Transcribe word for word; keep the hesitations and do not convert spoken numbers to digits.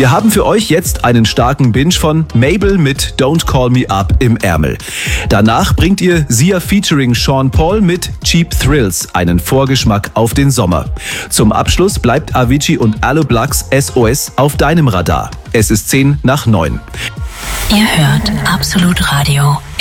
Wir haben für euch jetzt einen starken Binge von Mabel mit Don't Call Me Up im Ärmel. Danach bringt ihr Sia featuring Sean Paul mit Cheap Thrills, einen Vorgeschmack auf den Sommer. Zum Abschluss bleibt Avicii und Aloe Blacks S O S auf deinem Radar. Es ist zehn nach neun. Ihr hört Absolut Radio